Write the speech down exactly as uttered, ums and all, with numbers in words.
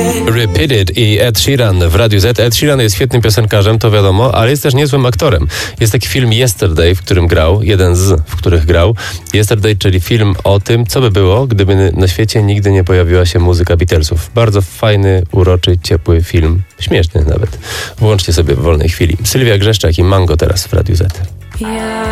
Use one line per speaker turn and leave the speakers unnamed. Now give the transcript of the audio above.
Repeated i Ed Sheeran w Radiu Z. Ed Sheeran jest świetnym piosenkarzem, to wiadomo, ale jest też niezłym aktorem. Jest taki film Yesterday, w którym grał, jeden z, w których grał. Yesterday, czyli film o tym, co by było, gdyby na świecie nigdy nie pojawiła się muzyka Beatlesów. Bardzo fajny, uroczy, ciepły film. Śmieszny nawet. Włączcie sobie w wolnej chwili. Sylwia Grzeszczak i Mango teraz w Radiu Z.